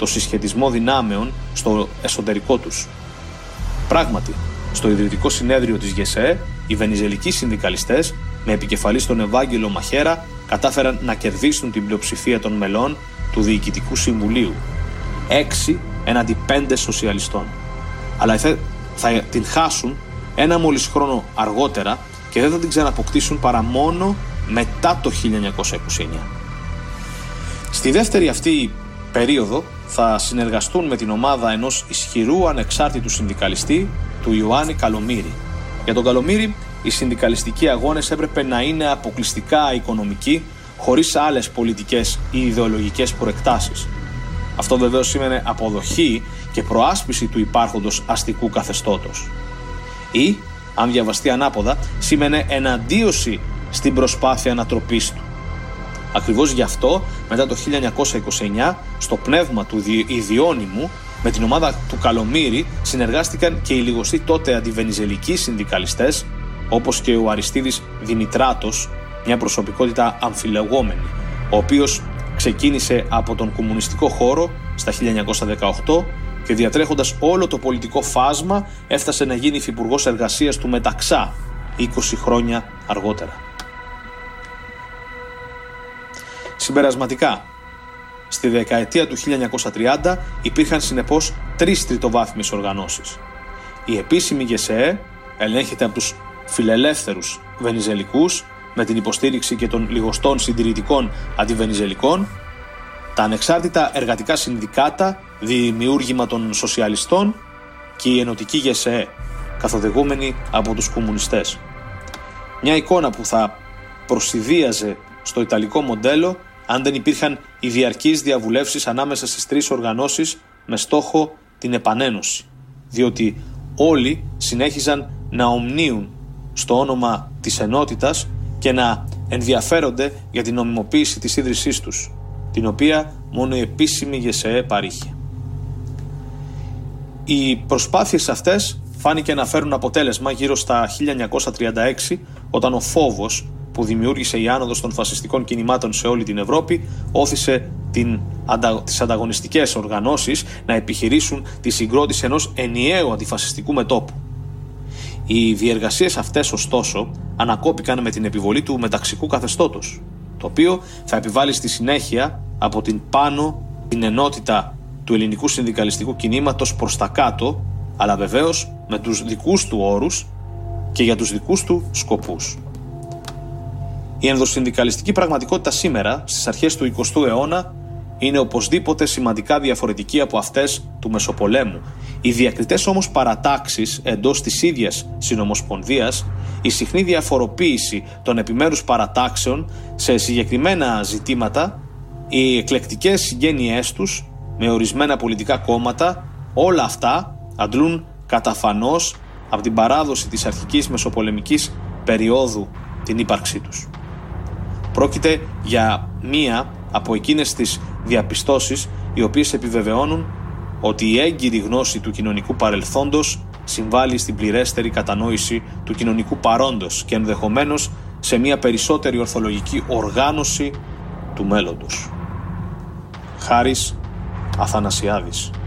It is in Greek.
το συσχετισμό δυνάμεων στο εσωτερικό τους. Πράγματι, στο ιδρυτικό συνέδριο της ΓΕΣΕΕ, οι βενιζελικοί συνδικαλιστές, με επικεφαλής τον Ευάγγελο Μαχέρα, κατάφεραν να κερδίσουν την πλειοψηφία των μελών του Διοικητικού Συμβουλίου, 6 έναντι 5 σοσιαλιστών. Αλλά θα την χάσουν ένα μόλις χρόνο αργότερα και δεν θα την ξαναποκτήσουν παρά μόνο μετά το 1929. Στη δεύτερη αυτή περίοδο θα συνεργαστούν με την ομάδα ενός ισχυρού ανεξάρτητου συνδικαλιστή, του Ιωάννη Καλομήρη. Για τον Καλομήρη, οι συνδικαλιστικοί αγώνες έπρεπε να είναι αποκλειστικά οικονομικοί, χωρίς άλλες πολιτικές ή ιδεολογικές προεκτάσεις. Αυτό βεβαίως σήμαινε αποδοχή και προάσπιση του υπάρχοντος αστικού καθεστώτος. Ή, αν διαβαστεί ανάποδα, σήμαινε εναντίωση στην προσπάθεια ανατροπής του. Ακριβώς γι' αυτό, μετά το 1929, στο πνεύμα του ιδιώνυμου, με την ομάδα του Καλομήρη συνεργάστηκαν και οι λιγοστοί τότε αντιβενιζελικοί συνδικαλιστές, όπως και ο Αριστίδης Δημητράτος, μια προσωπικότητα αμφιλεγόμενη, ο οποίος ξεκίνησε από τον κομμουνιστικό χώρο στα 1918 και διατρέχοντας όλο το πολιτικό φάσμα έφτασε να γίνει υφυπουργός εργασίας του Μεταξά 20 χρόνια αργότερα. Συμπερασματικά, στη δεκαετία του 1930 υπήρχαν συνεπώς 3 τριτοβάθμιες οργανώσεις. Η επίσημη ΓΕΣΕΕ ελέγχεται από τους φιλελεύθερους βενιζελικούς με την υποστήριξη και των λιγοστών συντηρητικών αντιβενιζελικών, τα ανεξάρτητα εργατικά συνδικάτα, δημιούργημα των σοσιαλιστών και η ενωτική ΓΕΣΕΕ, καθοδηγούμενη από τους κομμουνιστές. Μια εικόνα που θα προσηδίαζε στο ιταλικό μοντέλο αν δεν υπήρχαν οι διαρκείς διαβουλεύσεις ανάμεσα στις 3 οργανώσεις με στόχο την επανένωση, διότι όλοι συνέχιζαν να ομνίουν στο όνομα της ενότητας και να ενδιαφέρονται για την νομιμοποίηση της ίδρυσής τους, την οποία μόνο η επίσημη ΓΕΣΕΕ παρήχε. Οι προσπάθειες αυτές φάνηκε να φέρουν αποτέλεσμα γύρω στα 1936, όταν ο φόβος που δημιούργησε η άνοδος των φασιστικών κινημάτων σε όλη την Ευρώπη όθησε τις ανταγωνιστικές οργανώσεις να επιχειρήσουν τη συγκρότηση ενός ενιαίου αντιφασιστικού μετώπου. Οι διεργασίες αυτές, ωστόσο, ανακόπηκαν με την επιβολή του μεταξικού καθεστώτος, το οποίο θα επιβάλλει στη συνέχεια από την πάνω την ενότητα του ελληνικού συνδικαλιστικού κινήματος προς τα κάτω, αλλά βεβαίως με τους δικούς του όρους και για τους δικούς του σκοπούς. Η ενδοσυνδικαλιστική πραγματικότητα σήμερα, στις αρχές του 20ου αιώνα, είναι οπωσδήποτε σημαντικά διαφορετική από αυτές του Μεσοπολέμου. Οι διακριτές όμως παρατάξεις εντός της ίδιας συνομοσπονδίας, η συχνή διαφοροποίηση των επιμέρους παρατάξεων σε συγκεκριμένα ζητήματα, οι εκλεκτικές συγγένειές τους με ορισμένα πολιτικά κόμματα, όλα αυτά αντλούν καταφανώς από την παράδοση της αρχικής μεσοπολεμικής περίοδου την ύπαρξή τους. Πρόκειται για μία από εκείνες τις διαπιστώσεις οι οποίες επιβεβαιώνουν ότι η έγκυρη γνώση του κοινωνικού παρελθόντος συμβάλλει στην πληρέστερη κατανόηση του κοινωνικού παρόντος και ενδεχομένως σε μία περισσότερη ορθολογική οργάνωση του μέλλοντος. Χάρης Αθανασιάδης.